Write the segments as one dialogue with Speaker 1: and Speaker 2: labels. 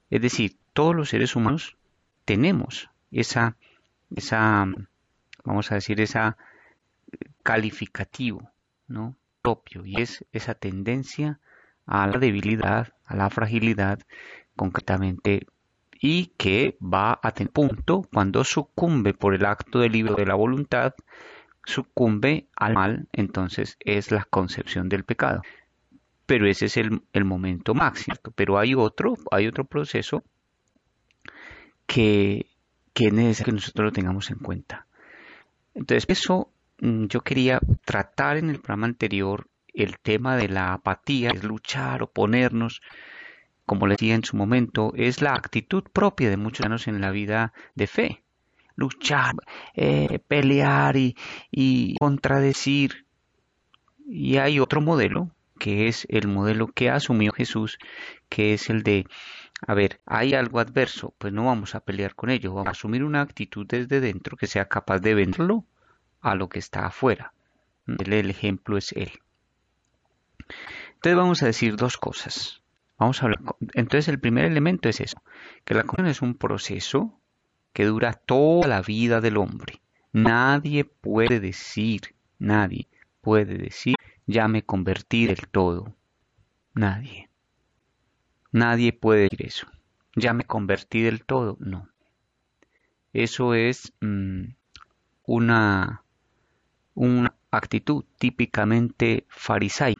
Speaker 1: Es decir, todos los seres humanos tenemos esa, vamos a decir, esa calificativo, ¿no? Propio, y es esa tendencia a la debilidad, a la fragilidad, concretamente, y que va a tener punto cuando sucumbe por el acto del libre de la voluntad, sucumbe al mal, entonces es la concepción del pecado. Pero ese es el momento máximo. Pero hay otro proceso que, que es necesario que nosotros lo tengamos en cuenta. Entonces, eso yo quería tratar en el programa anterior el tema de la apatía, es luchar, oponernos, como les decía en su momento, es la actitud propia de muchos años en la vida de fe. Luchar, pelear y contradecir. Y hay otro modelo, que es el modelo que asumió Jesús, que es el de, a ver, hay algo adverso, pues no vamos a pelear con ello, vamos a asumir una actitud desde dentro que sea capaz de venderlo a lo que está afuera. El ejemplo es él. Entonces vamos a decir dos cosas. Vamos a hablar. Entonces el primer elemento es eso, que la conversión es un proceso que dura toda la vida del hombre. Nadie puede decir, ya me convertí del todo. Nadie. Nadie puede decir eso. Ya me convertí del todo. No. Eso es una actitud típicamente farisaica.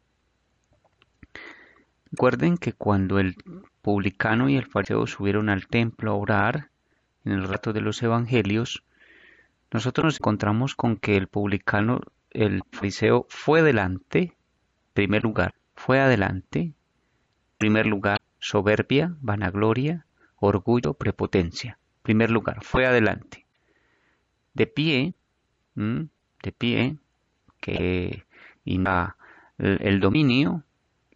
Speaker 1: Recuerden que cuando el publicano y el fariseo subieron al templo a orar, en el relato de los evangelios, nosotros nos encontramos con que el publicano, el fariseo, fue delante, primer lugar, fue adelante, primer lugar, soberbia, vanagloria, orgullo, prepotencia. Primer lugar, fue adelante. De pie, que inda el dominio,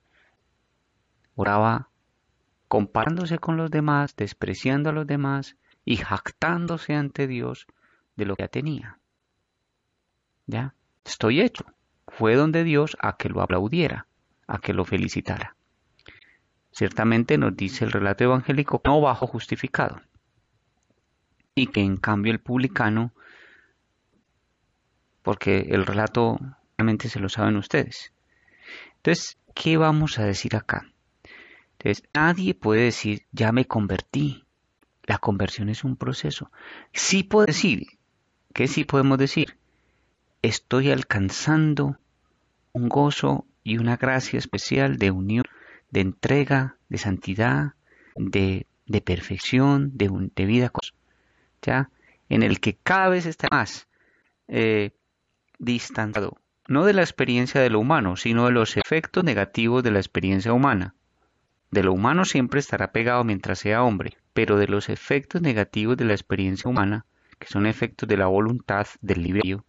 Speaker 1: oraba comparándose con los demás, despreciando a los demás y jactándose ante Dios de lo que ya tenía. ¿Ya? Estoy hecho. Fue donde Dios a que lo aplaudiera, a que lo felicitara. Ciertamente nos dice el relato evangélico que no bajó justificado. Y que en cambio el publicano, porque el relato realmente se lo saben ustedes. Entonces, ¿qué vamos a decir acá? Entonces, nadie puede decir, ya me convertí. La conversión es un proceso. Sí puedo decir, ¿qué sí podemos decir? Estoy alcanzando un gozo y una gracia especial de unión, de entrega, de santidad, de perfección, de vida, ¿ya? En el que cada vez está más distanciado, no de la experiencia de lo humano, sino de los efectos negativos de la experiencia humana. De lo humano siempre estará pegado mientras sea hombre, pero de los efectos negativos de la experiencia humana, que son efectos de la voluntad, del libre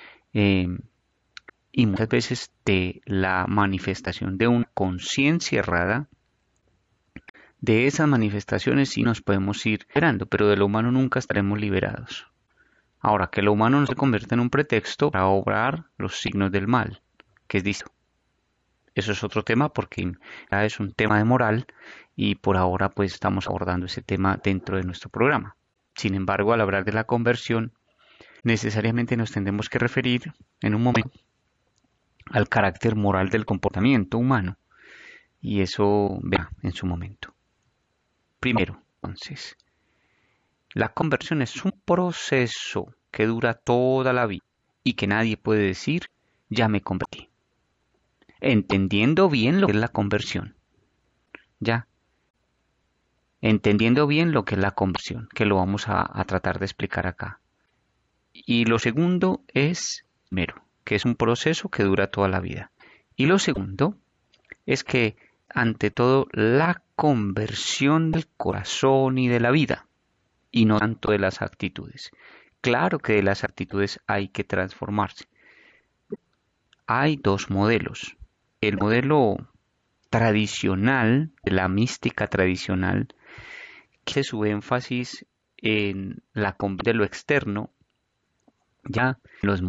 Speaker 1: y muchas veces de la manifestación de una conciencia errada, de esas manifestaciones sí nos podemos ir liberando, pero de lo humano nunca estaremos liberados. Ahora, que lo humano no se convierte en un pretexto para obrar los signos del mal, que es distinto. Eso es otro tema porque ya es un tema de moral y por ahora pues estamos abordando ese tema dentro de nuestro programa. Sin embargo, al hablar de la conversión, necesariamente nos tendremos que referir en un momento al carácter moral del comportamiento humano. Y eso vea en su momento. Primero, entonces, la conversión es un proceso que dura toda la vida y que nadie puede decir, ya me convertí. Entendiendo bien lo que es la conversión. Ya. Entendiendo bien lo que es la conversión, que lo vamos a tratar de explicar acá. Y lo segundo es, primero, que es un proceso que dura toda la vida. Y lo segundo es que, ante todo, la conversión del corazón y de la vida, y no tanto de las actitudes. Claro que de las actitudes hay que transformarse. Hay dos modelos. El modelo tradicional, de la mística tradicional, que su énfasis en la conversión de lo externo, ya los